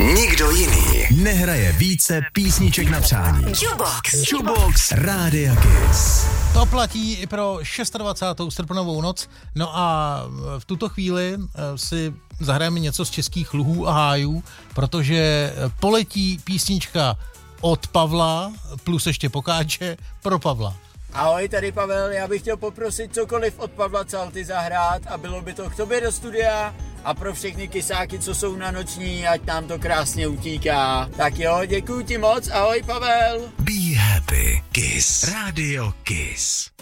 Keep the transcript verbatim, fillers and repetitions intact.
Nikdo jiný nehraje více písniček na přání. Jukebox. Jukebox Rádia Kiss. To platí i pro dvacátou šestou srpnovou noc. No a v tuto chvíli si zahrajeme něco z českých luhů a hájů, protože poletí písnička od Pavla plus ještě pokáče pro Pavla. Ahoj, tady Pavel, já bych chtěl poprosit cokoliv od Pavla Calty zahrát a bylo by to k tobě do studia a pro všechny kysáky, co jsou na noční, ať nám to krásně utíká. Tak jo, děkuju ti moc, ahoj Pavel. Be happy, Kiss. Radio Kiss.